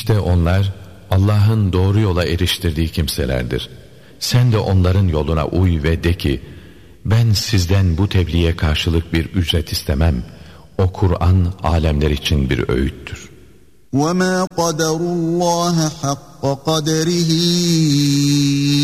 İşte onlar Allah'ın doğru yola eriştirdiği kimselerdir. Sen de onların yoluna uy ve de ki, ben sizden bu tebliğe karşılık bir ücret istemem. O Kur'an alemler için bir öğüttür. وَمَا قَدَرُوا اللّٰهَ حَقَّ قَدَرِهِ